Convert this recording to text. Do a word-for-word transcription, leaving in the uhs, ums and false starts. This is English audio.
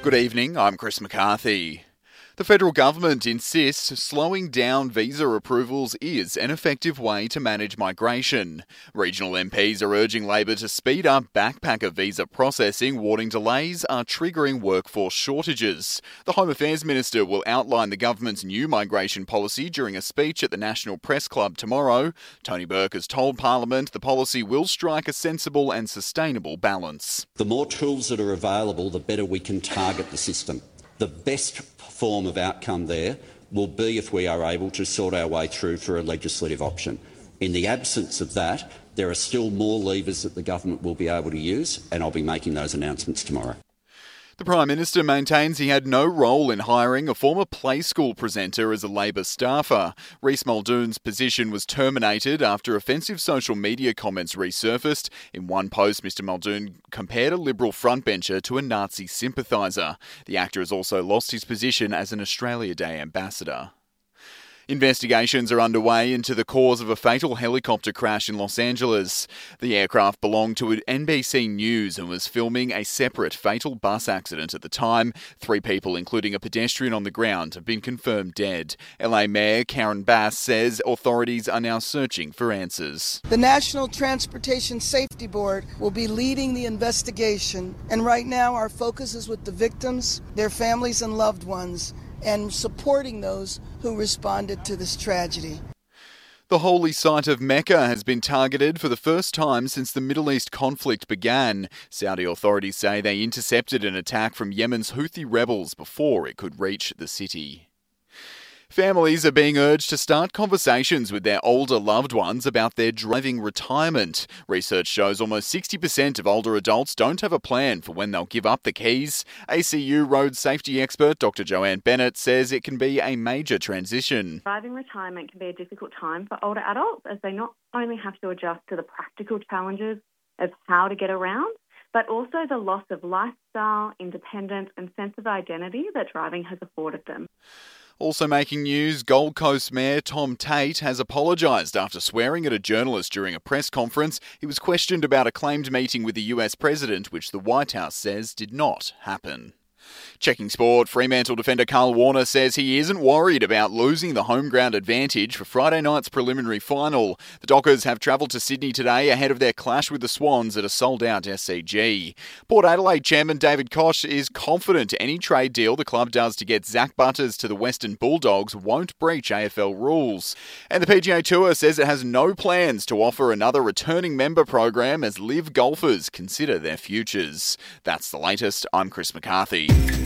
Good evening, I'm Chris McCarthy. The federal government insists slowing down visa approvals is an effective way to manage migration. Regional M Ps are urging Labor to speed up backpacker visa processing, warning delays are triggering workforce shortages. The Home Affairs Minister will outline the government's new migration policy during a speech at the National Press Club tomorrow. Tony Burke has told Parliament the policy will strike a sensible and sustainable balance. The more tools that are available, the better we can target the system. The best form of outcome there will be if we are able to sort our way through for a legislative option. In the absence of that, there are still more levers that the government will be able to use, and I'll be making those announcements tomorrow. The Prime Minister maintains he had no role in hiring a former Play School presenter as a Labor staffer. Reece Muldoon's position was terminated after offensive social media comments resurfaced. In one post, Mr Muldoon compared a Liberal frontbencher to a Nazi sympathiser. The actor has also lost his position as an Australia Day ambassador. Investigations are underway into the cause of a fatal helicopter crash in Los Angeles. The aircraft belonged to N B C News and was filming a separate fatal bus accident at the time. Three people, including a pedestrian on the ground, have been confirmed dead. L A Mayor Karen Bass says authorities are now searching for answers. The National Transportation Safety Board will be leading the investigation, and right now our focus is with the victims, their families and loved ones, and supporting those who responded to this tragedy. The holy site of Mecca has been targeted for the first time since the Middle East conflict began. Saudi authorities say they intercepted an attack from Yemen's Houthi rebels before it could reach the city. Families are being urged to start conversations with their older loved ones about their driving retirement. Research shows almost sixty percent of older adults don't have a plan for when they'll give up the keys. A C U road safety expert Doctor Joanne Bennett says it can be a major transition. Driving retirement can be a difficult time for older adults as they not only have to adjust to the practical challenges of how to get around, but also the loss of lifestyle, independence and sense of identity that driving has afforded them. Also making news, Gold Coast Mayor Tom Tate has apologised after swearing at a journalist during a press conference. He was questioned about a claimed meeting with the U S president, which the White House says did not happen. Checking sport, Fremantle defender Carl Warner says he isn't worried about losing the home ground advantage for Friday night's preliminary final. The Dockers have travelled to Sydney today ahead of their clash with the Swans at a sold-out S C G. Port Adelaide chairman David Koch is confident any trade deal the club does to get Zach Butters to the Western Bulldogs won't breach A F L rules. And the P G A Tour says it has no plans to offer another returning member program as live golfers consider their futures. That's the latest. I'm Chris McCarthy.